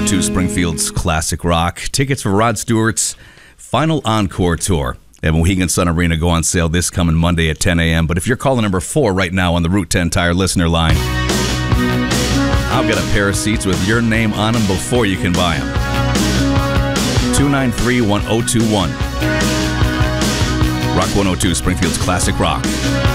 102 Springfield's Classic Rock. Tickets for Rod Stewart's final encore tour at Mohegan Sun Arena go on sale this coming Monday at 10 a.m. But if you're calling number 4 right now on the Route 10 Tire listener line, I'll get a pair of seats with your name on them before you can buy them. 293-1021. Rock 102, Springfield's Classic Rock.